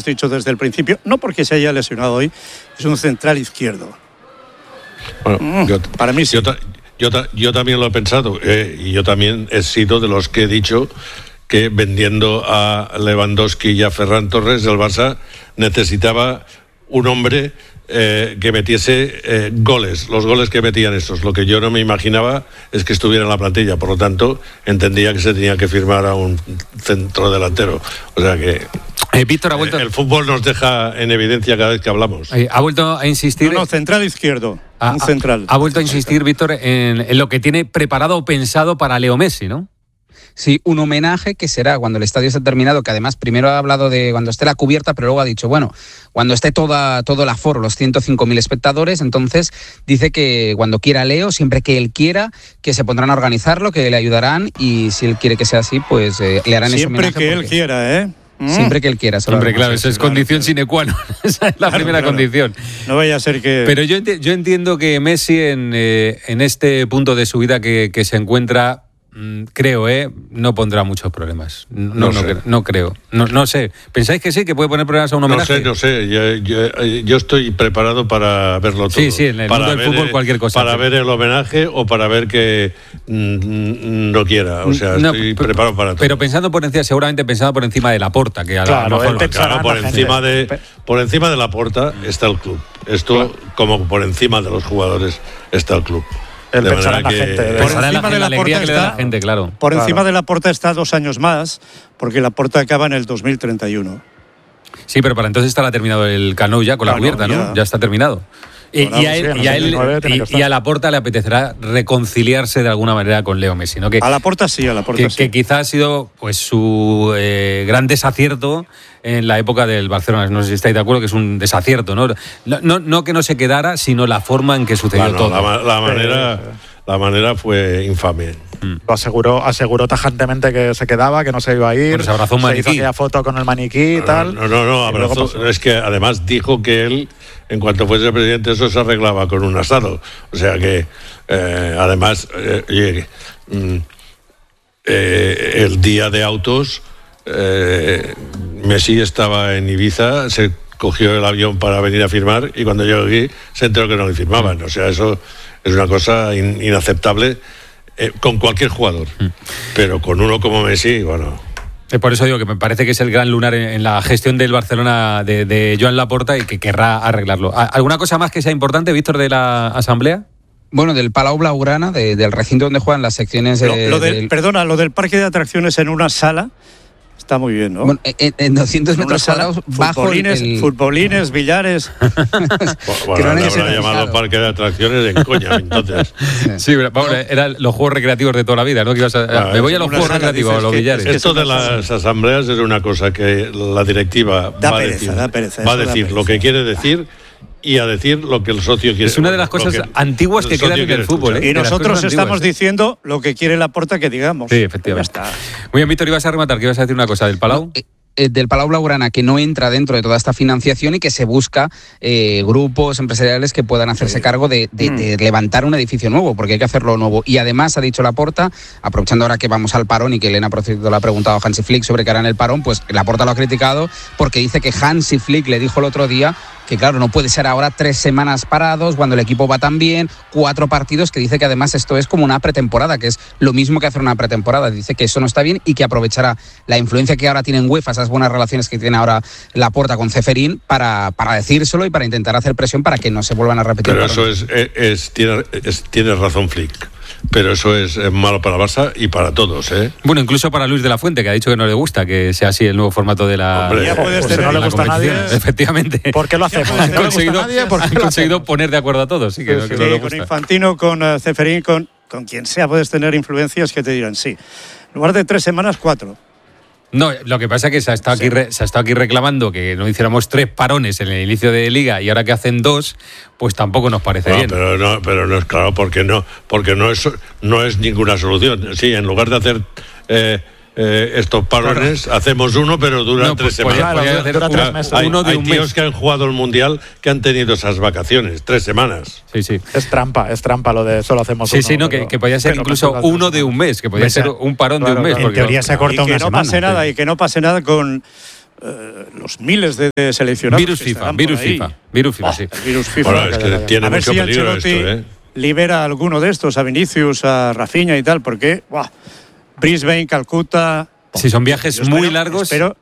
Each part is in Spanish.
hemos dicho desde el principio, no porque se haya lesionado hoy, es un central izquierdo. Bueno, para mí sí. Yo también lo he pensado, y yo también he sido de los que he dicho que vendiendo a Lewandowski y a Ferran Torres, el Barça necesitaba un hombre que metiese goles, los goles que metían estos. Lo que yo no me imaginaba es que estuviera en la plantilla, por lo tanto entendía que se tenía que firmar a un centro delantero. O sea que Víctor ha vuelto. El fútbol nos deja en evidencia cada vez que hablamos. Ha vuelto a insistir. No, central izquierdo. Un central. Ha vuelto a insistir, Víctor, en lo que tiene preparado o pensado para Leo Messi, ¿no? Sí, un homenaje que será cuando el estadio esté terminado, que además primero ha hablado de cuando esté la cubierta, pero luego ha dicho, bueno, cuando esté todo el aforo, los 105.000 espectadores, entonces dice que cuando quiera Leo, siempre que él quiera, que se pondrán a organizarlo, que le ayudarán y si él quiere que sea así, pues le harán ese homenaje. Siempre que él quiera, ¿eh? Siempre que él quiera. Siempre, claro, eso es condición sine qua non. Esa es la primera condición. No vaya a ser que... Pero yo entiendo que Messi en este punto de su vida que se encuentra, creo, no pondrá muchos problemas. No creo. No sé. ¿Pensáis que sí, que puede poner problemas a un homenaje? No sé. Yo estoy preparado para verlo todo. Sí, en el mundo del fútbol cualquier cosa. Para ver el homenaje o para ver que no quiera. O sea, estoy preparado para todo. Pero seguramente pensando por encima de Laporta, que a lo mejor... Claro, por encima de Laporta está el club. Esto, como por encima de los jugadores, está el club. El pensar en la gente. Por encima de la alegría que le da la gente, claro. Por encima de Laporta está 2 años más, porque Laporta acaba en el 2031. Sí, pero para entonces estará terminado el Camp Nou ya con la cubierta, ¿no? Ya está terminado. Y a Laporta le apetecerá reconciliarse de alguna manera con Leo Messi, ¿no? A Laporta sí. Que quizás ha sido pues su gran desacierto en la época del Barcelona. No sé si estáis de acuerdo que es un desacierto, ¿no? No que no se quedara, sino la forma en que sucedió todo. La manera fue infame. Lo aseguró tajantemente que se quedaba, que no se iba a ir. Bueno, se abrazó un maniquí. Se hizo aquella foto con el maniquí y tal. No, abrazó. Es que además dijo que él, en cuanto fuese presidente, eso se arreglaba con un asado. O sea que, además, el día de autos, Messi estaba en Ibiza, se cogió el avión para venir a firmar y cuando llegó aquí se enteró que no le firmaban. O sea, eso es una cosa inaceptable con cualquier jugador. Pero con uno como Messi, bueno... Por eso digo que me parece que es el gran lunar en la gestión del Barcelona de Joan Laporta y que querrá arreglarlo. ¿Alguna cosa más que sea importante, Víctor, de la Asamblea? Bueno, del Palau Blaugrana, del recinto donde juegan las secciones... Lo del parque de atracciones en una sala... Está muy bien, ¿no? Bueno, en 200 metros cuadrados bajo futbolines, billares. Bueno, le habrá llamado parque de atracciones en coña, entonces. Sí, eran los juegos recreativos de toda la vida, ¿no? Que me voy a los juegos recreativos, a los billares. Esto de las asambleas es una cosa que la directiva va a decir lo que quiere decir y a decir lo que el socio quiere. Es una de las cosas antiguas que quedan en el fútbol. Y nosotros estamos diciendo lo que quiere Laporta que digamos. Sí, efectivamente. Ya está. Muy bien, Víctor, ibas a rematar, que ibas a decir una cosa del Palau. Del Palau Blaugrana, que no entra dentro de toda esta financiación y que se busca grupos empresariales que puedan hacerse cargo de levantar un edificio nuevo, porque hay que hacerlo nuevo. Y además ha dicho Laporta, aprovechando ahora que vamos al parón y que Elena Procito le ha preguntado a Hansi Flick sobre qué hará en el parón, pues Laporta lo ha criticado porque dice que Hansi Flick le dijo el otro día que claro, no puede ser ahora 3 semanas parados cuando el equipo va tan bien, 4 partidos, que dice que además esto es como una pretemporada, que es lo mismo que hacer una pretemporada. Dice que eso no está bien y que aprovechará la influencia que ahora tiene en UEFA, esas buenas relaciones que tiene ahora Laporta con Ceferín para decírselo y para intentar hacer presión para que no se vuelvan a repetir. Pero eso tiene razón Flick. Pero eso es malo para el Barça y para todos, ¿eh? Bueno, incluso para Luis de la Fuente, que ha dicho que no le gusta que sea así el nuevo formato de la... Hombre, ya puedes tener, no le gusta a nadie. Efectivamente. ¿Por qué lo hacemos? Han conseguido poner de acuerdo a todos. Sí, que no le gusta. Con Infantino, con Ceferín, con quien sea puedes tener influencias que te dirán sí. En lugar de 3 semanas, 4. No, lo que pasa es que se ha estado aquí reclamando que no hiciéramos 3 parones en el inicio de Liga y ahora que hacen 2, pues tampoco nos parece bien. Pero no es claro, porque no es ninguna solución. Sí, en lugar de hacer estos parones, hacemos uno, pero dura 3 semanas. Dura 3 meses. Hay tíos que han jugado el Mundial que han tenido esas vacaciones, 3 semanas. Sí. Es trampa lo de solo hacemos uno. Sí, no, que podía ser incluso uno de un mes, que podía ser un parón de un mes. En teoría se corta una semana. Y que no pase nada con los miles de seleccionados. Virus FIFA, sí. Virus FIFA. Bueno, es que tiene mucho peligro esto, libera a alguno de estos, a Vinicius, a Rafinha y tal, porque Brisbane, Calcuta. Sí, son viajes muy largos, espero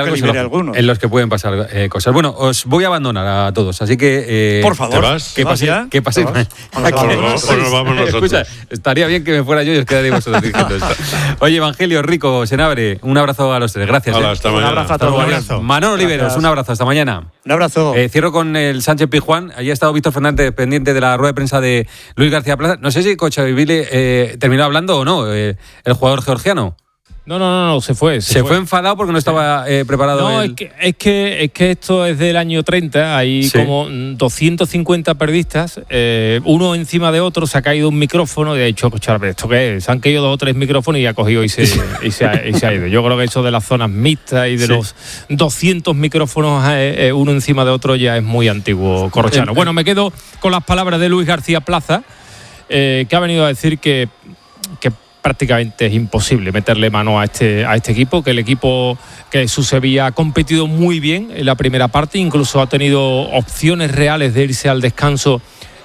en los que pueden pasar cosas. Bueno, os voy a abandonar a todos, así que... por favor, ¿te vas? ¿Qué pasa? ¿O nos vamos nosotros? Escucha, estaría bien que me fuera yo y os quedaréis vosotros diciendo esto. Oye, Evangelio, Rico, Senabre, un abrazo a los tres. Gracias. Hola, hasta mañana. Un abrazo a todos. Manolo Oliveros, un abrazo, hasta mañana. Un abrazo. Cierro con el Sánchez Pizjuán. Allí ha estado Víctor Fernández pendiente de la rueda de prensa de Luis García Plaza. No sé si Cochabile terminó hablando o no, el jugador georgiano. No, se fue. Se fue enfadado porque no estaba preparado. No, es que esto es del año 30, hay como 250 periodistas, uno encima de otro, se ha caído un micrófono y ha dicho, ¿esto qué es? Se han caído 2 o 3 micrófonos y ha cogido y se ha ido. Yo creo que eso de las zonas mixtas y de los 200 micrófonos uno encima de otro ya es muy antiguo corrochano. Bueno, me quedo con las palabras de Luis García Plaza, que ha venido a decir que prácticamente es imposible meterle mano a este equipo, que el equipo, que su Sevilla ha competido muy bien en la primera parte, incluso ha tenido opciones reales de irse al descanso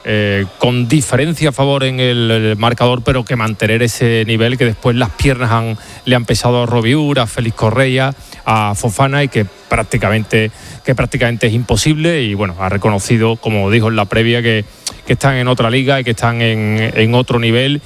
con diferencia a favor en el marcador, pero que mantener ese nivel, que después las piernas le han pesado a Robiur, a Félix Correa, a Fofana, y que prácticamente es imposible. Y bueno, ha reconocido, como dijo en la previa, que están en otra liga y que están en otro nivel,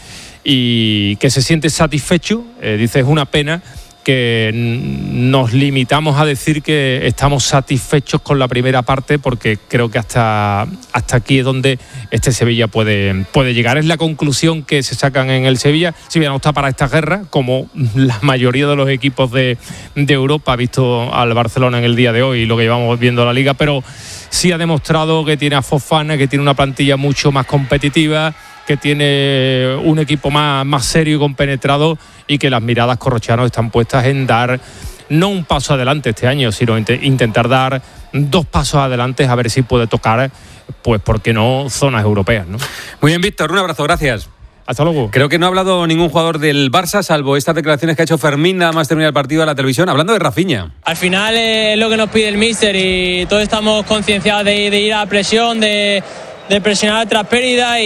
y que se siente satisfecho. Dice, es una pena que nos limitamos a decir que estamos satisfechos con la primera parte, porque creo que hasta aquí es donde este Sevilla puede llegar. Es la conclusión que se sacan en el Sevilla. Sevilla no está para esta guerra, como la mayoría de los equipos de Europa, ha visto al Barcelona en el día de hoy y lo que llevamos viendo en la Liga, pero sí ha demostrado que tiene a Fofana, que tiene una plantilla mucho más competitiva, que tiene un equipo más serio y compenetrado, y que las miradas corrochanos están puestas en dar no un paso adelante este año, sino intentar dar 2 pasos adelante, a ver si puede tocar, pues, ¿por qué no?, zonas europeas, ¿no? Muy bien, Víctor, un abrazo, gracias. Hasta luego. Creo que no ha hablado ningún jugador del Barça, salvo estas declaraciones que ha hecho Fermín nada más terminar el partido a la televisión, hablando de Rafinha. Al final es lo que nos pide el míster, y todos estamos concienciados de ir a la presión, de presionar tras pérdida,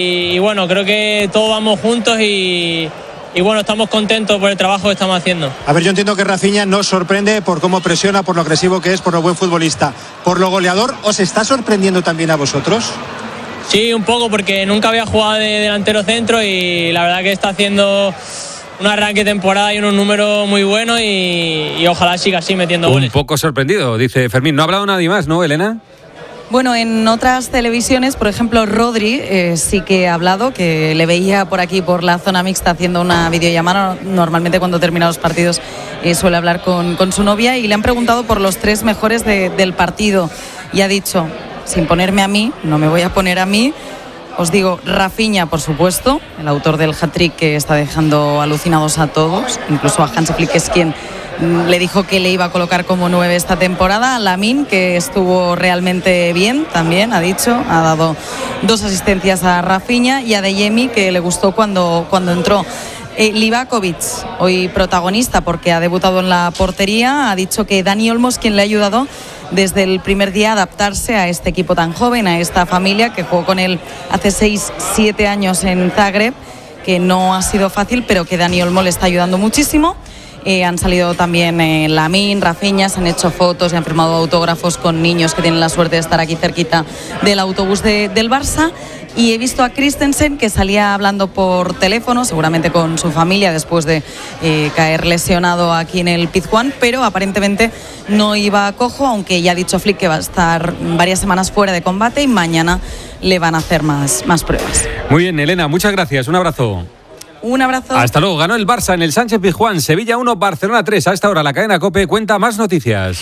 y bueno, creo que todos vamos juntos y bueno, estamos contentos por el trabajo que estamos haciendo. A ver, yo entiendo que Rafinha nos sorprende por cómo presiona, por lo agresivo que es, por lo buen futbolista, por lo goleador. ¿Os está sorprendiendo también a vosotros? Sí, un poco, porque nunca había jugado de delantero centro, y la verdad que está haciendo un arranque de temporada y unos números muy buenos, y ojalá siga así metiendo goles. Un poco sorprendido, dice Fermín. No ha hablado nadie más, ¿no, Elena? Bueno, en otras televisiones, por ejemplo, Rodri sí que ha hablado, que le veía por aquí, por la zona mixta, haciendo una videollamada. Normalmente cuando termina los partidos suele hablar con su novia, y le han preguntado por los 3 mejores del partido, y ha dicho, sin ponerme a mí, no me voy a poner a mí, os digo, Rafinha, por supuesto, el autor del hat-trick que está dejando alucinados a todos, incluso a Hansi Flick, que es quien le dijo que le iba a colocar como 9 esta temporada. Lamine, que estuvo realmente bien, también ha dicho, ha dado 2 asistencias a Rafinha, y a Adeyemi, que le gustó cuando entró. Livakovic, hoy protagonista porque ha debutado en la portería, ha dicho que Dani Olmo es quien le ha ayudado desde el primer día a adaptarse a este equipo tan joven, a esta familia, que jugó con él hace 6-7 años en Zagreb, que no ha sido fácil, pero que Dani Olmo le está ayudando muchísimo. Han salido también Lamine, Rafinha, se han hecho fotos y han firmado autógrafos con niños que tienen la suerte de estar aquí cerquita del autobús del Barça. Y he visto a Christensen, que salía hablando por teléfono, seguramente con su familia, después de caer lesionado aquí en el Pizjuán, pero aparentemente no iba cojo, aunque ya ha dicho Flick que va a estar varias semanas fuera de combate, y mañana le van a hacer más pruebas. Muy bien, Elena, muchas gracias, un abrazo. Un abrazo. Hasta luego. Ganó el Barça en el Sánchez Pizjuán. Sevilla 1, Barcelona 3. A esta hora la cadena COPE cuenta más noticias.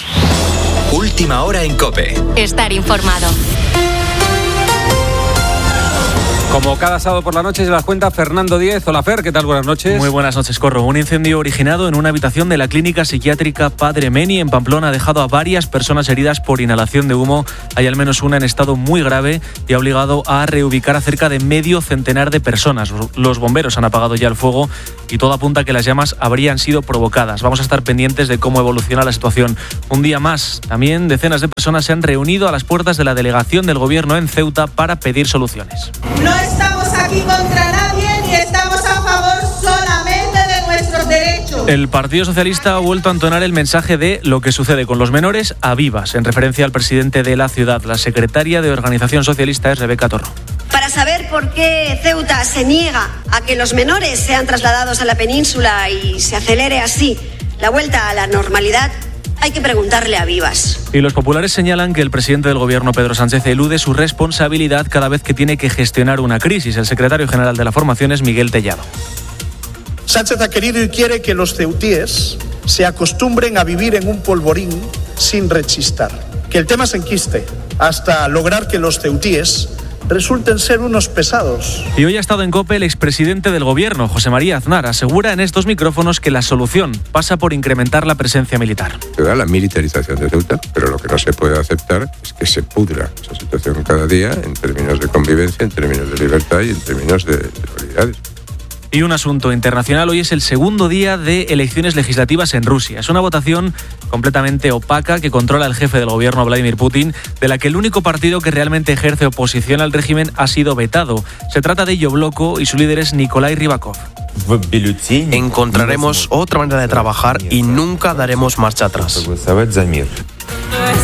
Última hora en COPE. Estar informado. Como cada sábado por la noche se las cuenta Fernando Díez. Hola Fer, ¿qué tal? Buenas noches. Muy buenas noches, Corro. Un incendio originado en una habitación de la clínica psiquiátrica Padre Meni en Pamplona ha dejado a varias personas heridas por inhalación de humo. Hay al menos una en estado muy grave y ha obligado a reubicar a cerca de medio centenar de personas. Los bomberos han apagado ya el fuego y todo apunta a que las llamas habrían sido provocadas. Vamos a estar pendientes de cómo evoluciona la situación. Un día más, también decenas de personas se han reunido a las puertas de la delegación del Gobierno en Ceuta para pedir soluciones. No estamos aquí contra nadie ni estamos a favor solamente de nuestros derechos. El Partido Socialista ha vuelto a entonar el mensaje de lo que sucede con los menores a vivas, en referencia al presidente de la ciudad. La secretaria de Organización Socialista es Rebeca Torro. Para saber por qué Ceuta se niega a que los menores sean trasladados a la península y se acelere así la vuelta a la normalidad, hay que preguntarle a Vivas. Y los populares señalan que el presidente del Gobierno, Pedro Sánchez, elude su responsabilidad cada vez que tiene que gestionar una crisis. El secretario general de la formación es Miguel Tellado. Sánchez ha querido y quiere que los ceutíes se acostumbren a vivir en un polvorín sin rechistar. Que el tema se enquiste hasta lograr que los ceutíes resulten ser unos pesados. Y hoy ha estado en COPE el expresidente del Gobierno, José María Aznar. Asegura en estos micrófonos que la solución pasa por incrementar la presencia militar. Se da la militarización de Ceuta, pero lo que no se puede aceptar es que se pudra esa situación cada día en términos de convivencia, en términos de libertad y en términos de prioridades. Y un asunto internacional, hoy es el segundo día de elecciones legislativas en Rusia. Es una votación completamente opaca que controla el jefe del gobierno, Vladimir Putin, de la que el único partido que realmente ejerce oposición al régimen ha sido vetado. Se trata de Yabloko y su líder es Nikolai Rybakov. Encontraremos otra manera de trabajar y nunca daremos marcha atrás.